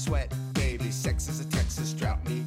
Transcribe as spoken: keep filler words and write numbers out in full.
sweat, baby. Sex is a Texas drought. Need